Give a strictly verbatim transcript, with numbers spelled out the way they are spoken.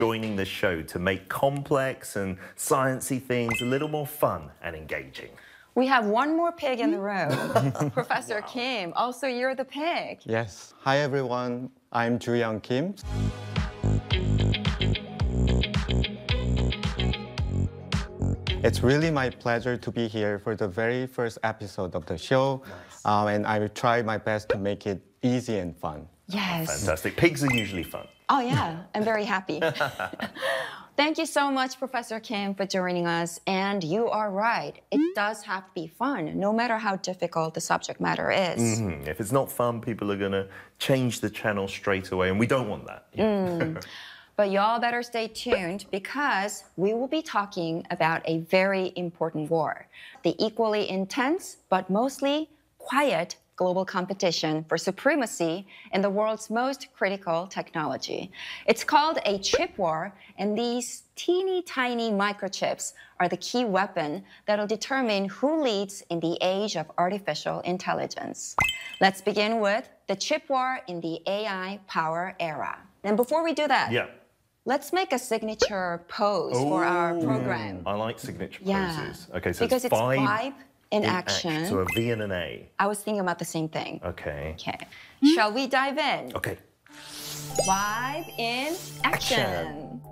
joining the show to make complex and sciencey things a little more fun and engaging. We have one more pig in the room. Professor wow. Kim, also you're the pig. Yes. Hi, everyone. I'm Joo-young Kim. It's really my pleasure to be here for the very first episode of the show. Nice. Um, and I will try my best to make it easy and fun. Yes. Fantastic. Pigs are usually fun. Oh, yeah. I'm very happy. Thank you so much, Professor Kim, for joining us. And you are right. It does have to be fun, no matter how difficult the subject matter is. Mm-hmm. If it's not fun, people are going to change the channel straight away, and we don't want that. Mm. But y'all better stay tuned because we will be talking about a very important war, the equally intense but mostly quiet global competition for supremacy in the world's most critical technology. It's called a chip war, and these teeny tiny microchips are the key weapon that'll determine who leads in the age of artificial intelligence. Let's begin with the chip war in the A I power era. And before we do that, yeah. let's make a signature pose Ooh, for our program. I like signature yeah. poses. Okay, so because it's five, it's five in, in action. action. So a V and an A. I was thinking about the same thing. Okay. Okay. Shall we dive in? Okay. Five in action. action.